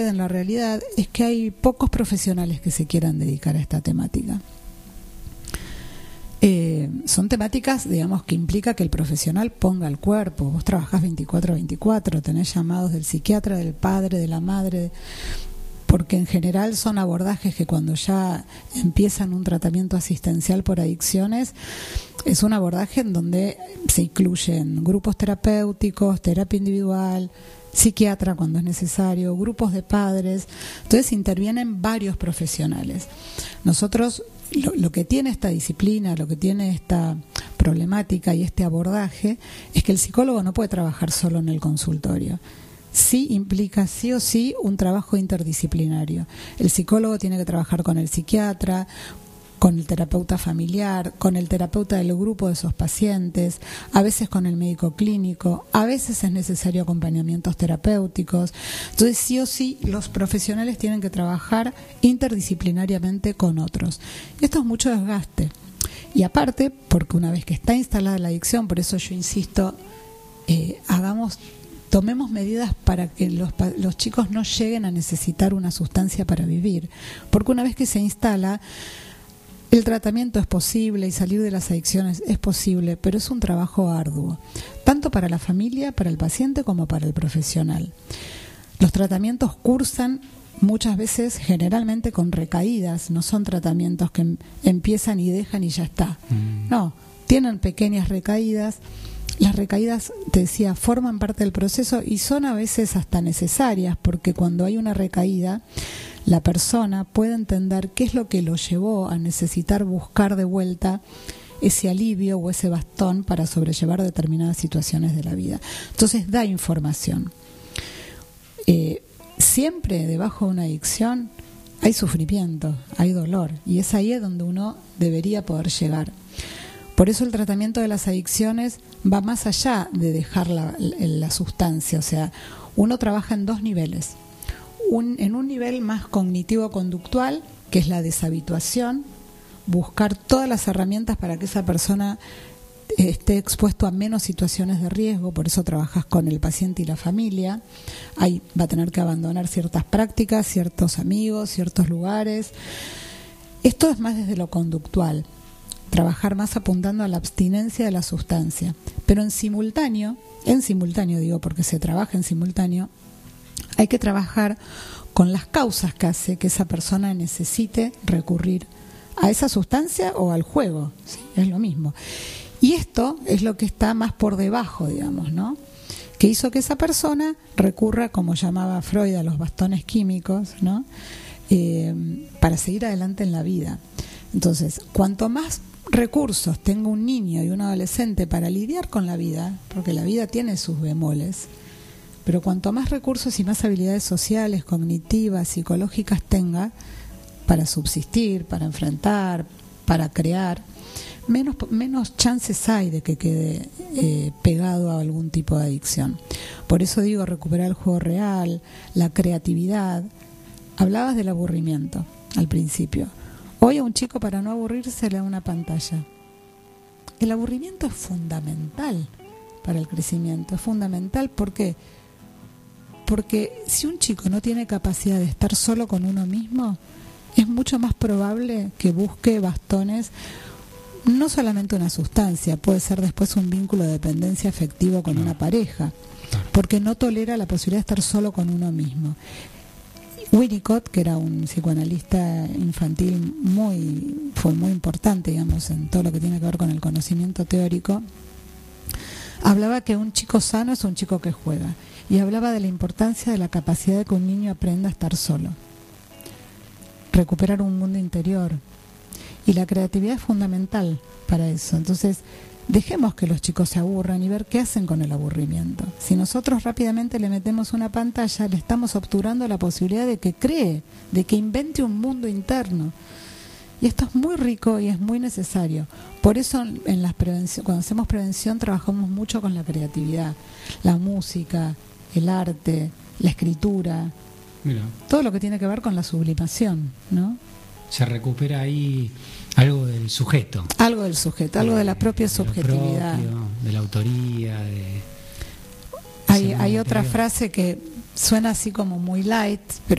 en la realidad es que hay pocos profesionales que se quieran dedicar a esta temática. Son temáticas, digamos, que implica que el profesional ponga el cuerpo. Vos trabajás 24/24, tenés llamados del psiquiatra, del padre, de la madre, porque en general son abordajes que cuando ya empiezan un tratamiento asistencial por adicciones, es un abordaje en donde se incluyen grupos terapéuticos, terapia individual, psiquiatra cuando es necesario, grupos de padres. Entonces intervienen varios profesionales. Nosotros, lo que tiene esta disciplina, lo que tiene esta problemática y este abordaje, es que el psicólogo no puede trabajar solo en el consultorio. Sí implica sí o sí un trabajo interdisciplinario. El psicólogo tiene que trabajar con el psiquiatra, con el terapeuta familiar, con el terapeuta del grupo de esos pacientes, a veces con el médico clínico, a veces es necesario acompañamientos terapéuticos. Entonces, sí o sí, los profesionales tienen que trabajar interdisciplinariamente con otros. Y esto es mucho desgaste. Y aparte, porque una vez que está instalada la adicción, por eso yo insisto, tomemos medidas para que los chicos no lleguen a necesitar una sustancia para vivir. Porque una vez que se instala, el tratamiento es posible y salir de las adicciones es posible, pero es un trabajo arduo, tanto para la familia, para el paciente, como para el profesional. Los tratamientos cursan muchas veces, generalmente con recaídas, no son tratamientos que empiezan y dejan y ya está. No, tienen pequeñas recaídas. Las recaídas, te decía, forman parte del proceso y son a veces hasta necesarias, porque cuando hay una recaída, la persona puede entender qué es lo que lo llevó a necesitar buscar de vuelta ese alivio o ese bastón para sobrellevar determinadas situaciones de la vida. Entonces da información. Siempre debajo de una adicción hay sufrimiento, hay dolor, y es ahí donde uno debería poder llegar. Por eso el tratamiento de las adicciones va más allá de dejar la sustancia. O sea, uno trabaja en dos niveles. En un nivel más cognitivo-conductual, que es la deshabituación, buscar todas las herramientas para que esa persona esté expuesto a menos situaciones de riesgo. Por eso trabajas con el paciente y la familia. Ahí va a tener que abandonar ciertas prácticas, ciertos amigos, ciertos lugares. Esto es más desde lo conductual, trabajar más apuntando a la abstinencia de la sustancia. Pero en simultáneo digo porque se trabaja en simultáneo, hay que trabajar con las causas que hace que esa persona necesite recurrir a esa sustancia o al juego, ¿sí? Es lo mismo. Y esto es lo que está más por debajo, digamos, ¿no? Que hizo que esa persona recurra, como llamaba Freud, a los bastones químicos, ¿no? Para seguir adelante en la vida. Entonces, cuanto más recursos tenga un niño y un adolescente para lidiar con la vida, porque la vida tiene sus bemoles, pero cuanto más recursos y más habilidades sociales, cognitivas, psicológicas tenga para subsistir, para enfrentar, para crear, menos chances hay de que quede pegado a algún tipo de adicción. Por eso digo, recuperar el juego real, la creatividad. Hablabas del aburrimiento al principio. Hoy a un chico, para no aburrirse, le da una pantalla. El aburrimiento es fundamental para el crecimiento. Es fundamental, ¿por qué? Porque si un chico no tiene capacidad de estar solo con uno mismo, es mucho más probable que busque bastones, no solamente una sustancia, puede ser después un vínculo de dependencia afectivo con una pareja, porque no tolera la posibilidad de estar solo con uno mismo. Winnicott, que era un psicoanalista infantil fue muy importante, digamos, en todo lo que tiene que ver con el conocimiento teórico, hablaba que un chico sano es un chico que juega, y hablaba de la importancia de la capacidad de que un niño aprenda a estar solo, recuperar un mundo interior, y la creatividad es fundamental para eso. Entonces, dejemos que los chicos se aburran y ver qué hacen con el aburrimiento. Si nosotros rápidamente le metemos una pantalla, le estamos obturando la posibilidad de que cree, de que invente un mundo interno. Y esto es muy rico y es muy necesario. Por eso cuando hacemos prevención trabajamos mucho con la creatividad, la música, el arte, la escritura. Mira. Todo lo que tiene que ver con la sublimación, ¿no? Se recupera ahí algo del sujeto. Algo del sujeto, algo de la propia subjetividad. De la autoría. Hay otra frase que suena así como muy light, pero